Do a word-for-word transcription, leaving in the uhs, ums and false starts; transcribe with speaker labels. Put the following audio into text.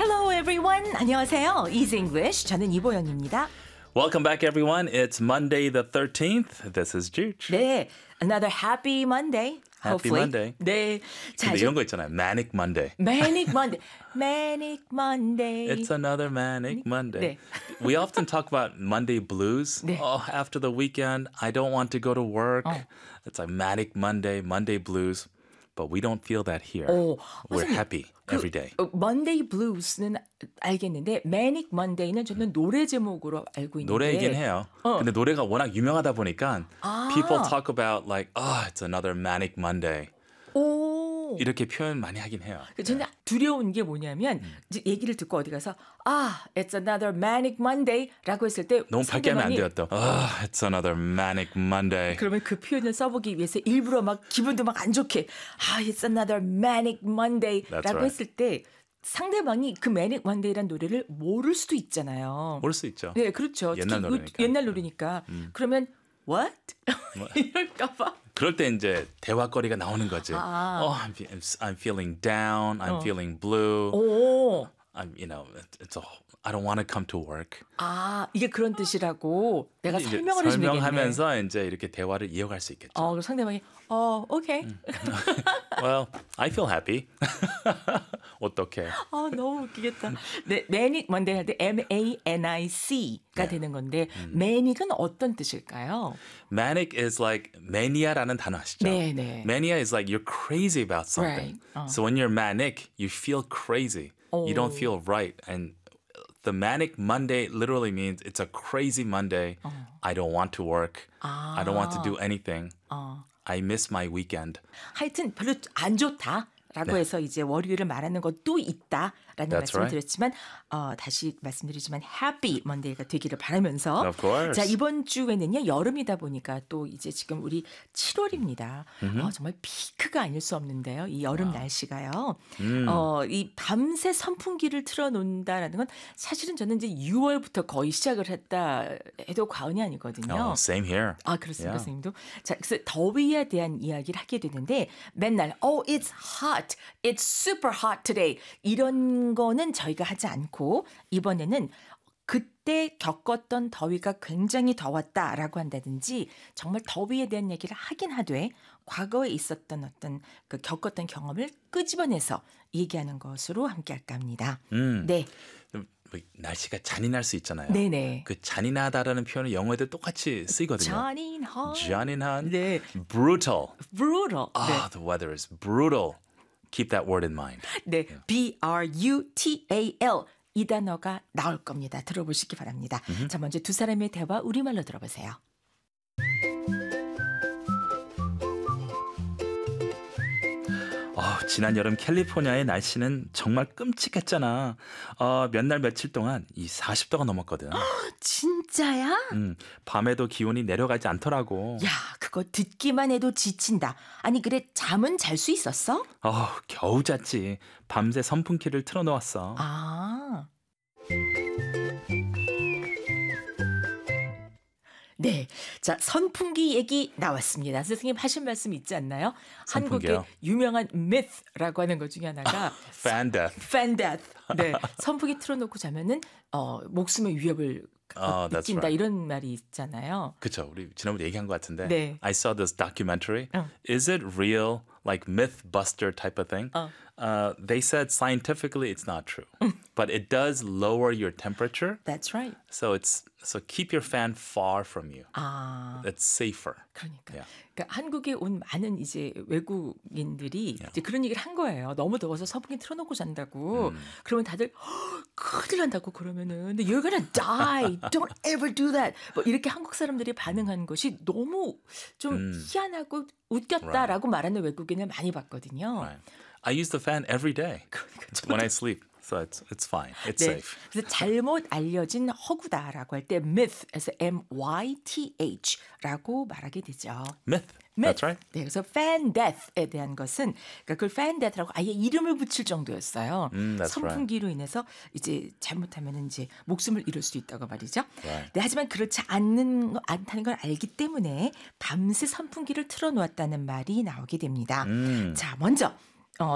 Speaker 1: Hello everyone. 안녕하세요. Easy English. 저는 이보영입니다.
Speaker 2: Welcome back, everyone. It's Monday the thirteenth. This is Juge.
Speaker 1: 네, another happy Monday.
Speaker 2: Happy
Speaker 1: hopefully.
Speaker 2: Monday.
Speaker 1: 네, 자,
Speaker 2: 근데
Speaker 1: 이제
Speaker 2: 이런 거 있잖아요. Manic Monday.
Speaker 1: Manic Monday. Manic Monday.
Speaker 2: It's another Manic Monday.
Speaker 1: 네.
Speaker 2: We often talk about Monday blues.
Speaker 1: 네.
Speaker 2: Oh, after the weekend, I don't want to go to work.
Speaker 1: 어.
Speaker 2: It's like Manic Monday, Monday blues. But we don't feel that here.
Speaker 1: 오,
Speaker 2: We're
Speaker 1: 선생님,
Speaker 2: happy
Speaker 1: 그,
Speaker 2: every day.
Speaker 1: 어, Monday Blues는 알겠는데 Manic Monday는 저는 노래 제목으로 알고 있는데
Speaker 2: 노래이긴 해요.
Speaker 1: 어.
Speaker 2: 근데 노래가 워낙 유명하다 보니까
Speaker 1: 아.
Speaker 2: people talk about like, oh, it's another Manic Monday.
Speaker 1: 오.
Speaker 2: 이렇게 표현 많이 하긴 해요.
Speaker 1: 저는 두려운 게 뭐냐면 이제 얘기를 듣고 어디 가서 아, it's another manic Monday라고 했을 때
Speaker 2: 너무 밝게 하면 안
Speaker 1: 상대방이
Speaker 2: 돼요 또. Oh, it's another Manic Monday.
Speaker 1: 그러면 그 표현을 써보기 위해서 일부러 막 기분도 막 안 좋게 아, it's another manic Monday라고
Speaker 2: That's right.
Speaker 1: 했을 때 상대방이 그 manic Monday라는 노래를 모를 수도 있잖아요.
Speaker 2: 모를 수 있죠.
Speaker 1: 네, 그렇죠.
Speaker 2: 옛날
Speaker 1: 특히
Speaker 2: 노래니까.
Speaker 1: 옛날 노래니까.
Speaker 2: 음.
Speaker 1: 그러면 what? 이럴까봐.
Speaker 2: 그럴 때 이제 대화거리가 나오는 거지.
Speaker 1: 아.
Speaker 2: Oh, I'm, fe- I'm s- I'm feeling down. I'm
Speaker 1: 어.
Speaker 2: feeling blue.
Speaker 1: 오,
Speaker 2: I'm, you know, it- it's a. I don't want to come to work.
Speaker 1: 아 이게 그런 뜻이라고 내가
Speaker 2: 이제
Speaker 1: 설명을 해주면 되겠네.
Speaker 2: 설명하면서 이제 이렇게 대화를 이어갈 수 있겠죠.
Speaker 1: 어, 그럼 상대방이 어, 오케이.
Speaker 2: Well, I feel happy. 어떡해.
Speaker 1: 아, 너무 웃기겠다. 네, manic Monday 할 때 M A N I C가
Speaker 2: 네.
Speaker 1: 되는 건데 manic은 어떤 뜻일까요?
Speaker 2: Manic is like mania라는 단어 아시죠?
Speaker 1: 네, 네.
Speaker 2: Mania is like you're crazy about something.
Speaker 1: Right. 어.
Speaker 2: So when you're manic, you feel crazy. You don't
Speaker 1: 오.
Speaker 2: feel right. And the manic Monday literally means it's a crazy Monday. I don't want to work. I don't want to do anything.
Speaker 1: 어.
Speaker 2: I miss my weekend.
Speaker 1: 하여튼 별로 안 좋다라고
Speaker 2: 네.
Speaker 1: 해서 이제 월요일을 말하는 것도 있다라는
Speaker 2: That's
Speaker 1: 말씀을
Speaker 2: right.
Speaker 1: 드렸지만 어, 다시 말씀드리지만 Happy Monday가 되기를 바라면서
Speaker 2: Of course.
Speaker 1: 자 이번 주에는요 여름이다 보니까 또 이제 지금 우리 칠월입니다. 어, 정말 피크가 아닐 수 없는데요. 이 여름 날씨가요.
Speaker 2: 음.
Speaker 1: 어, 이 밤새 선풍기를 틀어놓는다라는 건 사실은 저는 이제 유월부터 거의 시작을 했다 해도 과언이 아니거든요.
Speaker 2: Oh, same here.
Speaker 1: 아 그렇습니까,
Speaker 2: Yeah.
Speaker 1: 선생님도? 자, 그래서 더위에 대한 이야기를 하게 되는데 맨날 oh it's hot, it's super hot today 이런 거는 저희가 하지 않고 이번에는 그때 겪었던 더위가 굉장히 더웠다라고 한다든지 정말 더위에 대한 얘기를 하긴 하되 과거에 있었던 어떤 그 겪었던 경험을 끄집어내서 얘기하는 것으로 함께할까 합니다.
Speaker 2: 음.
Speaker 1: 네,
Speaker 2: 뭐 날씨가 잔인할 수 있잖아요.
Speaker 1: 네네.
Speaker 2: 그 잔인하다라는 표현을 영어에도 똑같이 쓰이거든요.
Speaker 1: 잔인한,
Speaker 2: 잔인한.
Speaker 1: 네,
Speaker 2: Brutal.
Speaker 1: brutal. 네.
Speaker 2: Ah, the weather is brutal. Keep that word in mind.
Speaker 1: 네, B R U T A L 이 단어가 나올 겁니다. 들어보시기 바랍니다. 자, 먼저 두 사람의 대화 우리말로 들어보세요.
Speaker 2: 어, 지난 여름 캘리포니아의 날씨는 정말 끔찍했잖아. 어, 몇 날 며칠 동안 이 사십 도가 넘었거든.
Speaker 1: 진짜야?
Speaker 2: 음, 밤에도 기온이 내려가지 않더라고.
Speaker 1: 야, 그거 듣기만 해도 지친다. 아니, 그래 잠은 잘 수 있었어?
Speaker 2: 어, 겨우 잤지. 밤새 선풍기를 틀어놓았어.
Speaker 1: 아. 네. 자, 선풍기 얘기 나왔습니다. 선생님 하신 말씀 있지 않나요?
Speaker 2: 선풍기요?
Speaker 1: 한국의 유명한 myth라고 하는 것 중에 하나가
Speaker 2: Fan death.
Speaker 1: fan death. 네. 선풍기 틀어놓고 자면은 어, 목숨의 위협을
Speaker 2: Oh, that's
Speaker 1: 느낀다
Speaker 2: right.
Speaker 1: 이런 말이 있잖아요.
Speaker 2: 그쵸. 우리 지난번에 얘기한 것 같은데.
Speaker 1: 네.
Speaker 2: I saw this documentary.
Speaker 1: 어.
Speaker 2: Is it real? Like Mythbuster type of thing?
Speaker 1: 어.
Speaker 2: Uh, they said scientifically it's not true. But it does lower your temperature.
Speaker 1: That's right.
Speaker 2: So it's so keep your fan far from you.
Speaker 1: 아,
Speaker 2: It's safer.
Speaker 1: 그러니까.
Speaker 2: Yeah.
Speaker 1: 그러니까 한국에 온 많은 이제 외국인들이 이제 그런 얘기를 한 거예요. 너무 더워서 선풍기 틀어놓고 잔다고. 그러면 다들 "헉, 큰일 난다고 그러면은. 근데 you're gonna die. Don't ever do that. 뭐 이렇게 한국 사람들이 반응한 것이 너무 좀
Speaker 2: 음.
Speaker 1: 희한하고 웃겼다라고 말하는 외국인을 많이 봤거든요.
Speaker 2: Right. I use the fan every day
Speaker 1: 그러니까
Speaker 2: when I sleep. So it's it's fine. It's
Speaker 1: 네.
Speaker 2: safe.
Speaker 1: 그래서 잘못 알려진 허구다라고 할 때 myth에서 M Y T H라고 말하게 되죠.
Speaker 2: Myth.
Speaker 1: myth.
Speaker 2: That's right.
Speaker 1: 네, 그래서 fan death에 대한 것은 그러니까 그걸 fan death라고 아예 이름을 붙일 정도였어요.
Speaker 2: 음, that's
Speaker 1: 선풍기로 인해서 이제 잘못하면 이제 목숨을 잃을 수도 있다고 말이죠.
Speaker 2: Right.
Speaker 1: 네, 하지만 그렇지 않는 거- 않다는 걸 알기 때문에 밤새 선풍기를 틀어놓았다는 말이 나오게 됩니다.
Speaker 2: 음.
Speaker 1: 자, 먼저